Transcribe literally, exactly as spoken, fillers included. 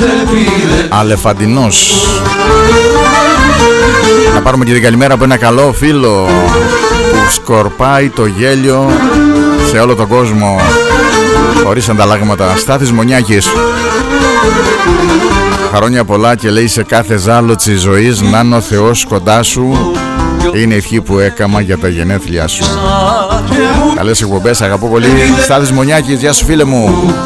Αλεφαντινός. Να πάρουμε και την καλημέρα από ένα καλό φίλο που σκορπάει το γέλιο σε όλο τον κόσμο χωρίς ανταλλάγματα. Στάθης Μονιάκης. Χρόνια πολλά και λέει σε κάθε ζάλο της ζωής να είναι ο Θεός κοντά σου. Είναι ευχή που έκαμα για τα γενέθλιά σου. Καλές εκπομπές, αγαπώ πολύ. Στάθης Μονιάκης, γεια σου φίλε μου.